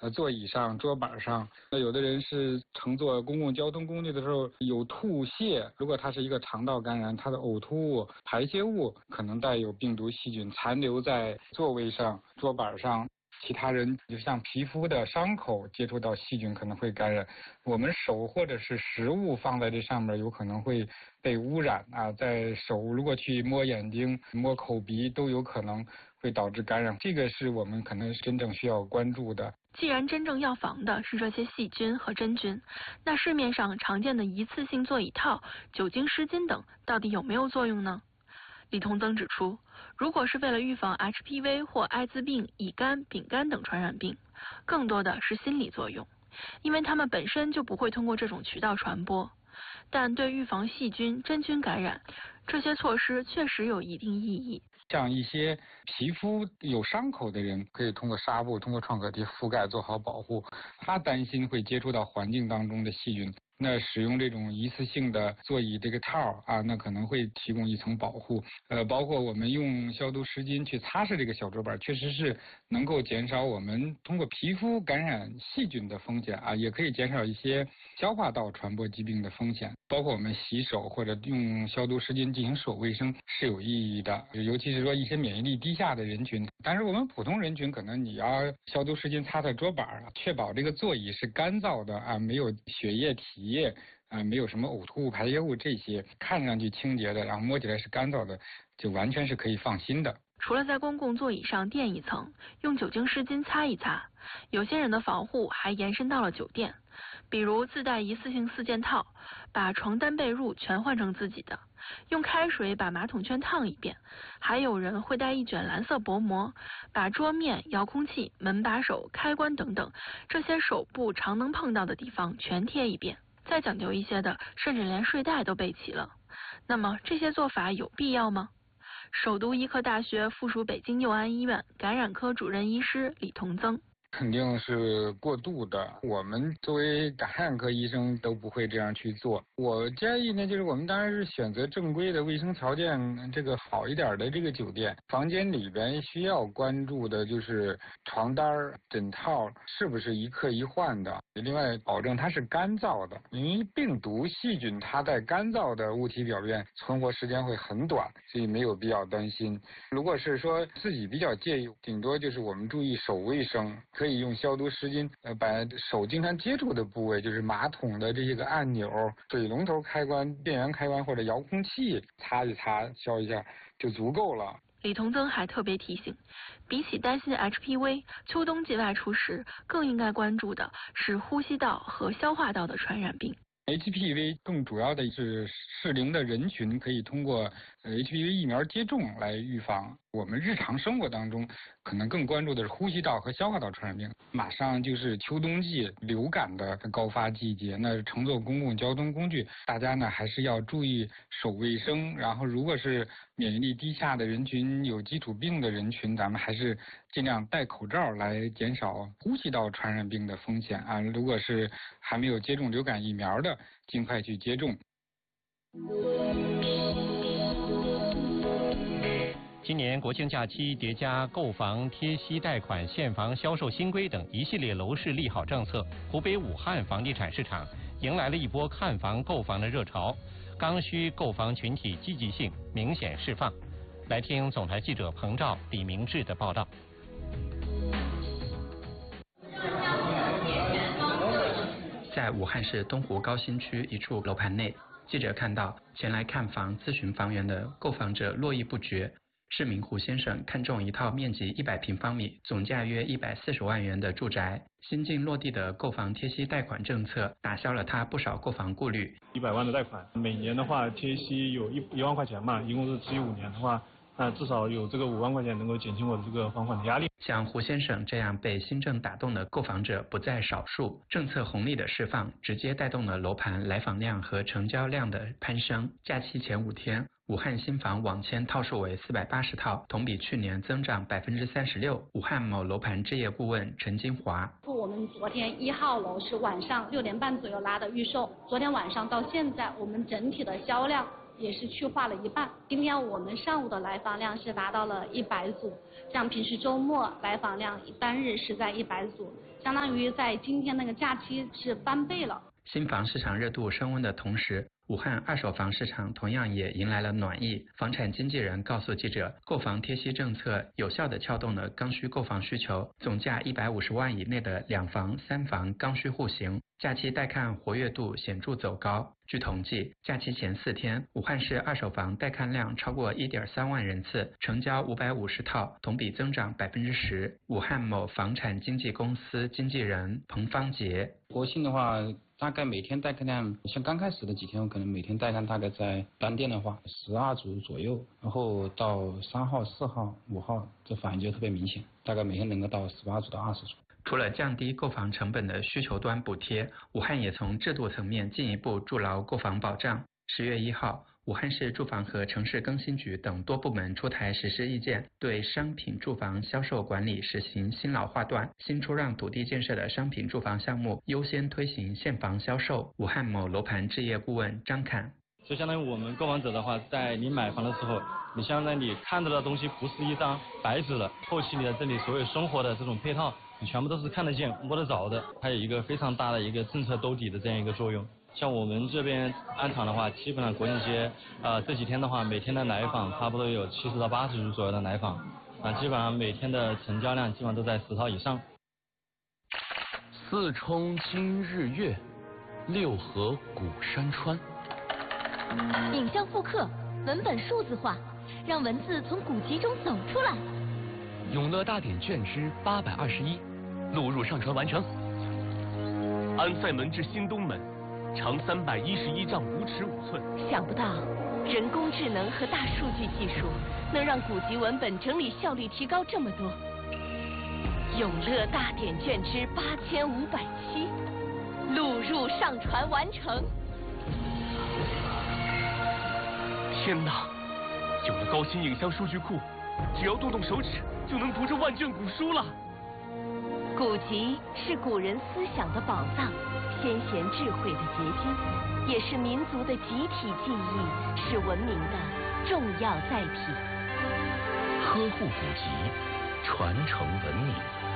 座椅上、桌板上。那有的人是乘坐公共交通工具的时候有吐泻，如果它是一个肠道感染，它的呕吐物、排泄物可能带有病毒细菌残留在座位上、桌板上。其他人就像皮肤的伤口接触到细菌可能会感染，我们手或者是食物放在这上面有可能会被污染啊，在手如果去摸眼睛、摸口鼻都有可能会导致感染，这个是我们可能是真正需要关注的。 既然真正要防的是这些细菌和真菌，那市面上常见的一次性座椅套、酒精湿巾等到底有没有作用呢？李同增指出，如果是为了预防 HPV 或艾滋病、乙肝、丙肝等传染病，更多的是心理作用，因为它们本身就不会通过这种渠道传播。但对预防细菌、真菌感染，这些措施确实有一定意义。 像一些皮肤有伤口的人，可以通过纱布、通过创可贴覆盖做好保护。他担心会接触到环境当中的细菌，那使用这种一次性的座椅这个套啊，那可能会提供一层保护。包括我们用消毒湿巾去擦拭这个小桌板，确实是能够减少我们通过皮肤感染细菌的风险啊，也可以减少一些消化道传播疾病的风险。包括我们洗手或者用消毒湿巾进行手卫生是有意义的，尤其是说一些免疫力低下的人群。但是我们普通人群可能你要消毒湿巾擦擦桌板啊，确保这个座椅是干燥的啊，没有血液体液啊，没有什么呕吐物、排泄物这些，看上去清洁的，然后摸起来是干燥的，就完全是可以放心的。 除了在公共座椅上垫一层，用酒精湿巾擦一擦，有些人的防护还延伸到了酒店，比如自带一次性4件套，把床单被褥全换成自己的，用开水把马桶圈烫一遍，还有人会带一卷蓝色薄膜，把桌面、遥控器、门把手、开关等等这些手部常能碰到的地方全贴一遍。再讲究一些的，甚至连睡袋都备齐了。那么这些做法有必要吗？首都医科大学附属北京佑安医院感染科主任医师李同增。 肯定是过度的，我们作为感染科医生都不会这样去做。我建议呢，就是我们当然是选择正规的卫生条件这个好一点的这个酒店，房间里边需要关注的就是床单、枕套是不是一客一换的，另外保证它是干燥的，因为病毒细菌它在干燥的物体表面存活时间会很短，所以没有必要担心。如果是说自己比较介意，顶多就是我们注意手卫生，可以用消毒湿巾把手经常接触的部位，就是马桶的这些个按钮、水龙头开关、电源开关或者遥控器擦一擦、消一下就足够了。 李同增还特别提醒，比起担心 HPV， 秋冬季外出时更应该关注的是呼吸道和消化道的传染病。 HPV 更主要的是适龄的人群可以通过HPV 疫苗接种来预防。我们日常生活当中可能更关注的是呼吸道和消化道传染病。马上就是秋冬季流感的高发季节，那乘坐公共交通工具，大家呢还是要注意手卫生。然后如果是免疫力低下的人群、有基础病的人群，咱们还是尽量戴口罩来减少呼吸道传染病的风险啊。如果是还没有接种流感疫苗的，尽快去接种。 今年国庆假期叠加购房贴息贷款现房销售新规等一系列楼市利好政策，湖北武汉房地产市场迎来了一波看房购房的热潮，刚需购房群体积极性明显释放。来听总台记者彭照、李明志的报道。 在武汉市东湖高新区一处楼盘内，记者看到前来看房咨询房源的购房者络绎不绝。市民胡先生看中一套面积100平方米、总价约140万元的住宅，新近落地的购房贴息贷款政策打消了他不少购房顾虑。 100万的贷款，每年的话贴息有1万块钱嘛，一共是持有5年的话，那至少有这个5万块钱能够减轻我的这个还款的压力。 像胡先生这样被新政打动的购房者不在少数，政策红利的释放直接带动了楼盘来访量和成交量的攀升。假期前5天，武汉新房网签套数为480套，同比去年增长36%。武汉某楼盘置业顾问陈金华： 我们昨天1号楼是晚上6点半左右拉的预售，昨天晚上到现在，我们整体的销量也是去化了一半。今天我们上午的来访量是达到了100组，像平时周末来访量单日是在100组， 相当于在今天那个假期是翻倍了。 新房市场热度升温的同时，武汉二手房市场同样也迎来了暖意。房产经纪人告诉记者，购房贴息政策有效地撬动了刚需购房需求，总价150万以内的2房、3房刚需户型，假期带看活跃度显著走高。据统计，假期前4天，武汉市二手房带看量超过1.3万人次，成交550套，同比增长10%。武汉某房产经纪公司经纪人彭方杰： 国庆的话，大概每天带看量，像刚开始的几天，我可能每天带看大概在单店的话12组左右，然后到3号、4号、5号，这反应就特别明显，大概每天能够到18组到20组。 除了降低购房成本的需求端补贴，武汉也从制度层面进一步筑牢购房保障。10月1号，武汉市住房和城市更新局等多部门出台实施意见，对商品住房销售管理实行新老划段，新出让土地建设的商品住房项目优先推行现房销售。武汉某楼盘置业顾问张侃： 就相当于我们购房者的话，在你买房的时候，你相当于你看到的东西不是一张白纸了，后期你的这里所有生活的这种配套，你全部都是看得见摸得着的，它有一个非常大的一个政策兜底的这样一个作用。像我们这边安场的话，基本上国庆节这几天的话，每天的来访差不多有70到80组左右的来访，基本上每天的成交量基本上都在10套以上。 四冲今日月，6合古山川。 影像复刻，文本数字化，让文字从古籍中走出来。 永乐大典卷之821，录入上传完成。安塞门至新东门，长311丈5尺5寸。 想不到，人工智能和大数据技术能让古籍文本整理效率提高这么多。永乐大典卷之8507，录入上传完成。 天哪！有了高新影像数据库，只要动动手指就能读这万卷古书了。 古籍是古人思想的宝藏，先贤智慧的结晶，也是民族的集体记忆，是文明的重要载体。 呵护古籍，传承文明。